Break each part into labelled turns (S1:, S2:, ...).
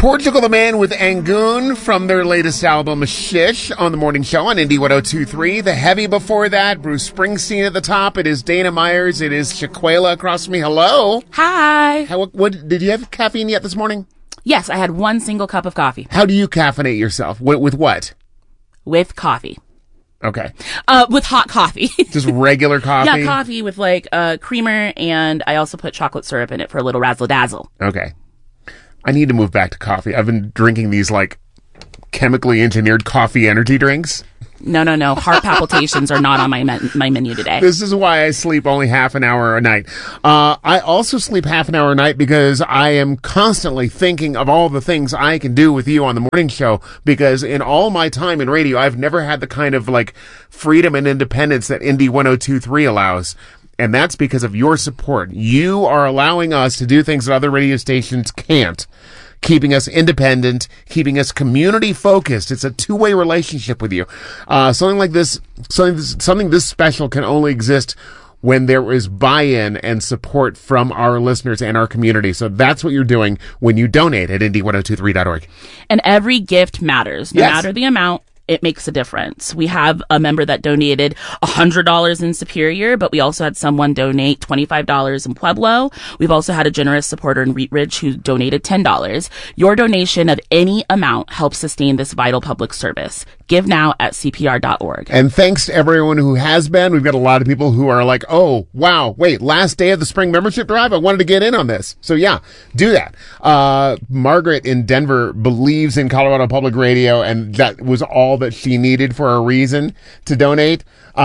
S1: Portugal the Man with Angoon from their latest album, Shish, on the morning show on Indie 102.3. The Heavy before that, Bruce Springsteen at the top. It is Dana Myers. It is Shaquela across from me. Hello.
S2: Hi.
S1: What did you have caffeine yet this morning?
S2: Yes, I had one single cup of coffee.
S1: How do you caffeinate yourself? With what?
S2: With coffee.
S1: Okay.
S2: With hot coffee.
S1: Just regular coffee?
S2: Yeah, coffee with like creamer, and I also put chocolate syrup in it for a little razzle-dazzle.
S1: Okay. I need to move back to coffee. I've been drinking these like chemically engineered coffee energy drinks.
S2: No. Heart palpitations are not on my menu today.
S1: This is why I sleep only half an hour a night. I also sleep half an hour a night because I am constantly thinking of all the things I can do with you on the morning show, because in all my time in radio, I've never had the kind of like freedom and independence that Indie 102.3 allows. And that's because of your support. You are allowing us to do things that other radio stations can't. Keeping us independent, keeping us community focused. It's a two-way relationship with you. Something like this, something this special can only exist when there is buy-in and support from our listeners and our community. So that's what you're doing when you donate at indie1023.org.
S2: And every gift matters. No matter the amount, it makes a difference. We have a member that donated $100 in Superior, but we also had someone donate $25 in Pueblo. We've also had a generous supporter in Wheat Ridge who donated $10. Your donation of any amount helps sustain this vital public service. Give now at CPR.org.
S1: And thanks to everyone who has been. We've got a lot of people who are like, oh, wow, wait, last day of the spring membership drive? I wanted to get in on this. So yeah, do that. Margaret in Denver believes in Colorado Public Radio, and that was all that she needed for a reason to donate.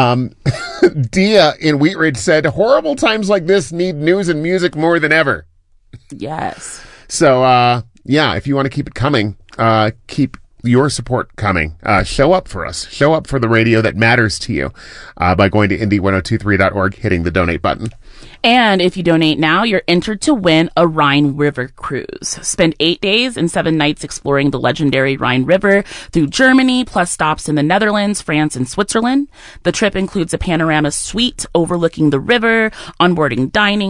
S1: Dia in Wheat Ridge said, horrible times like this need news and music more than ever.
S2: Yes.
S1: So, yeah, if you want to keep it coming, keep your support coming. Show up for us. Show up for the radio that matters to you by going to indie1023.org, hitting the donate button.
S2: And if you donate now, you're entered to win a Rhine River cruise. Spend 8 days and 7 nights exploring the legendary Rhine River through Germany, plus stops in the Netherlands, France, and Switzerland. The trip includes a panorama suite overlooking the river, onboarding dining,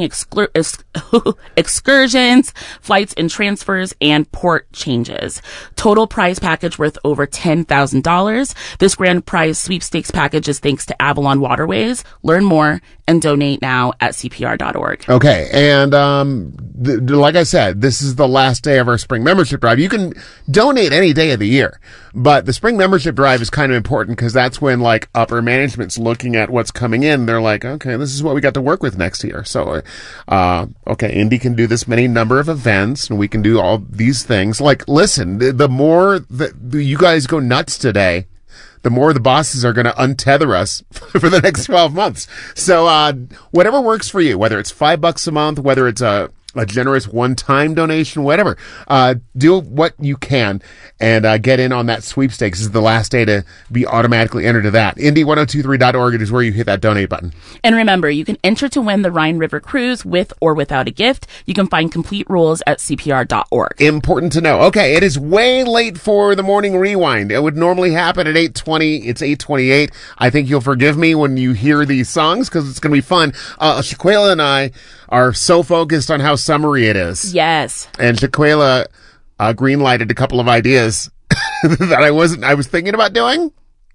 S2: excursions, flights and transfers, and port changes. Total prize package worth over $10,000. This grand prize sweepstakes package is thanks to Avalon Waterways. Learn more and donate now at CPR.org.
S1: Okay, and like I said, this is the last day of our spring membership drive. You can donate any day of the year, but the spring membership drive is kind of important because that's when like upper management's looking at what's coming in. They're like, okay, this is what we got to work with next year. So, okay, Indy can do this many number of events, and we can do all these things. Like, listen, the more that you guys go nuts today, the more the bosses are going to untether us for the next 12 months. So, whatever works for you, whether it's $5 a month, whether it's a generous one-time donation, whatever, do what you can and get in on that sweepstakes. This is the last day to be automatically entered to that. Indie1023.org is where you hit that donate button.
S2: And remember, you can enter to win the Rhine River cruise with or without a gift. You can find complete rules at CPR.org.
S1: Important to know. Okay, it is way late for the morning rewind. It would normally happen at 8:20. It's 8:28. I think you'll forgive me when you hear these songs because it's going to be fun. Shaquela and I are so focused on how summery it is.
S2: Yes.
S1: And Shaquela green-lighted a couple of ideas that I was thinking about doing.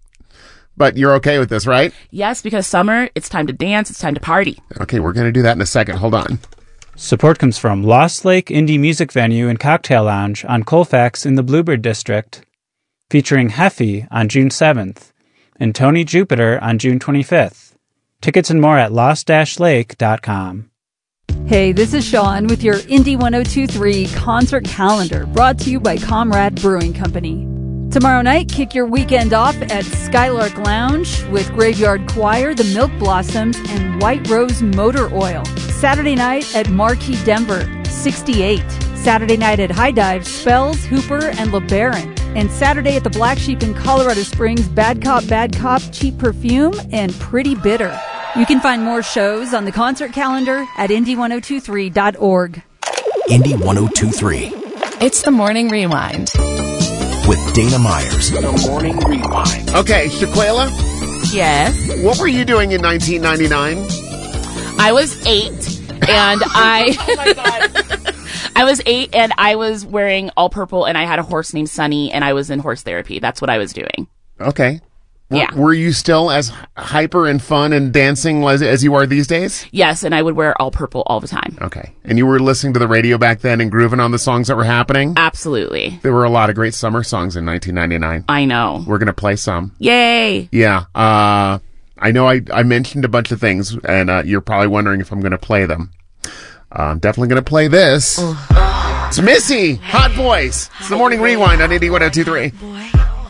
S1: But you're okay with this, right?
S2: Yes, because summer, it's time to dance, it's time to party.
S1: Okay, we're going to do that in a second. Hold on.
S3: Support comes from Lost Lake Indie Music Venue and Cocktail Lounge on Colfax in the Bluebird District, featuring Heffy on June 7th and Tony Jupiter on June 25th. Tickets and more at lost-lake.com.
S4: Hey, this is Sean with your Indie 102.3 concert calendar, brought to you by Comrade Brewing Company. Tomorrow night, kick your weekend off at Skylark Lounge with Graveyard Choir, The Milk Blossoms, and White Rose Motor Oil. Saturday night at Marquee Denver, 68. Saturday night at High Dive, Spells, Hooper, and LeBaron. And Saturday at the Black Sheep in Colorado Springs, Bad Cop, Cheap Perfume, and Pretty Bitter. You can find more shows on the concert calendar at indie1023.org.
S5: Indie 102.3.
S6: It's the Morning Rewind.
S5: With Dana Myers.
S1: The Morning Rewind. Okay, Shaquela?
S2: Yes?
S1: What were you doing in 1999?
S2: I was 8, and
S1: oh my God.
S2: I was 8 and I was wearing all purple and I had a horse named Sunny and I was in horse therapy. That's what I was doing.
S1: Okay.
S2: Yeah.
S1: Were you still as hyper and fun and dancing as you are these days?
S2: Yes, and I would wear all purple all the time.
S1: Okay. And you were listening to the radio back then and grooving on the songs that were happening?
S2: Absolutely.
S1: There were a lot of great summer songs in 1999.
S2: I know.
S1: We're going to play some.
S2: Yay.
S1: Yeah. I know I mentioned a bunch of things, and you're probably wondering if I'm going to play them. I'm definitely going to play this. It's Missy, Hot Boys. It's the Morning Rewind on 81.03.